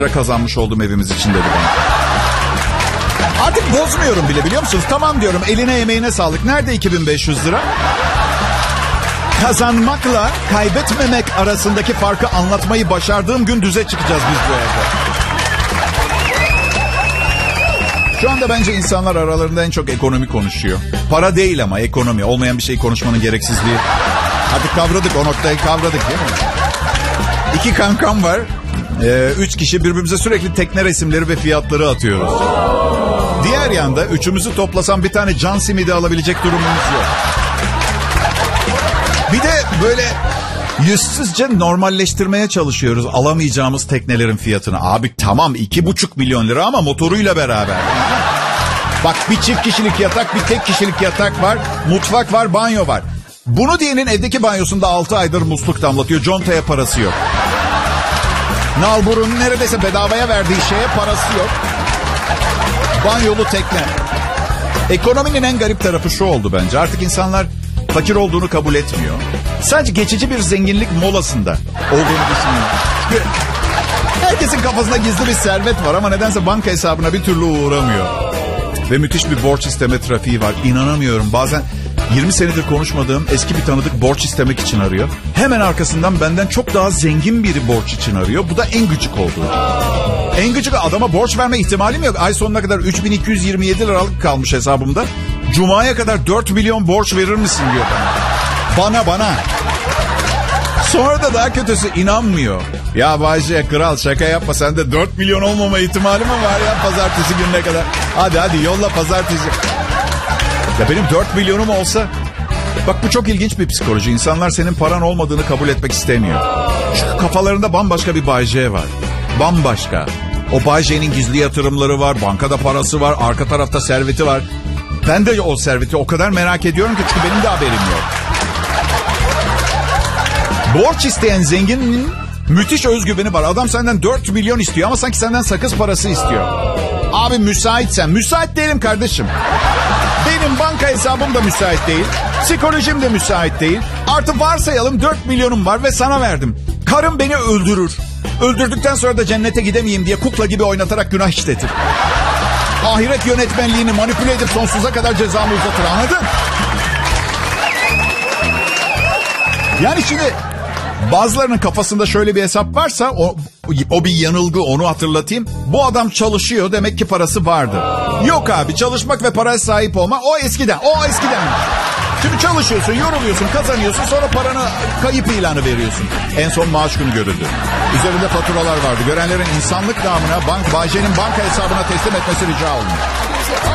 kazanmış oldum evimiz için dedi bana. Artık bozmuyorum bile, biliyor musunuz? Tamam diyorum, eline emeğine sağlık. Nerede 2500 lira? Kazanmakla kaybetmemek arasındaki farkı anlatmayı başardığım gün düze çıkacağız biz bu evde. Şu anda bence insanlar aralarında en çok ekonomi konuşuyor. Para değil ama ekonomi. Olmayan bir şey konuşmanın gereksizliği. Artık kavradık, o noktayı kavradık değil mi? 2 kankam var. 3 kişi birbirimize sürekli tekne resimleri ve fiyatları atıyoruz. Diğer yanda üçümüzü toplasam bir tane can simidi alabilecek durumumuz yok. Bir de böyle yüzsüzce normalleştirmeye çalışıyoruz alamayacağımız teknelerin fiyatını. Abi tamam 2,5 milyon lira ama motoruyla beraber. Bak, bir çift kişilik yatak, bir tek kişilik yatak var, mutfak var, banyo var. Bunu diyenin evdeki banyosunda 6 aydır musluk damlatıyor, contaya parası yok. Nalbur'un neredeyse bedavaya verdiği şeye parası yok. Banyolu tekne. Ekonominin en garip tarafı şu oldu bence. Artık insanlar fakir olduğunu kabul etmiyor. Sadece geçici bir zenginlik molasında olduğunu düşünüyor. Çünkü herkesin kafasında gizli bir servet var ama nedense banka hesabına bir türlü uğramıyor. Ve müthiş bir borç isteme trafiği var. İnanamıyorum. Bazen 20 senedir konuşmadığım eski bir tanıdık borç istemek için arıyor. Hemen arkasından benden çok daha zengin biri borç için arıyor. Bu da en gıcık olduğu. En gıcık, adama borç verme ihtimalim yok. Ay sonuna kadar 3227 liralık kalmış hesabımda. Cuma'ya kadar 4 milyon borç verir misin diyor bana. Bana. Sonra da daha kötüsü inanmıyor. Ya Bayce kral şaka yapma, sende 4 milyon olmama ihtimali mi var ya pazartesi gününe kadar? Hadi yolla pazartesi. Ya benim 4 milyonum olsa... Bak bu çok ilginç bir psikoloji. İnsanlar senin paran olmadığını kabul etmek istemiyor. Çünkü kafalarında bambaşka bir Bay J var. Bambaşka. O Bay J'nin gizli yatırımları var, bankada parası var, arka tarafta serveti var. Ben de o serveti o kadar merak ediyorum ki çünkü benim de haberim yok. Borç isteyen zenginin müthiş özgüveni var. Adam senden 4 milyon istiyor ama sanki senden sakız parası istiyor. Abi müsaitsen. Müsait değilim kardeşim. Benim banka hesabım da müsait değil. Psikolojim de müsait değil. Artı varsayalım 4 milyonum var ve sana verdim. Karım beni öldürür. Öldürdükten sonra da cennete gidemeyeyim diye kukla gibi oynatarak günah işletir. Ahiret yönetmenliğini manipüle edip sonsuza kadar cezamı uzatır, anladın? Yani şimdi bazılarının kafasında şöyle bir hesap varsa o bir yanılgı, onu hatırlatayım. Bu adam çalışıyor, demek ki parası vardı. Yok abi, çalışmak ve paraya sahip olma o eskiden. Şimdi çalışıyorsun, yoruluyorsun, kazanıyorsun, sonra paranı kayıp ilanı veriyorsun. En son maaş günü görüldü. Üzerinde faturalar vardı. Görenlerin insanlık namına Bay J'nin banka hesabına teslim etmesi rica olundu.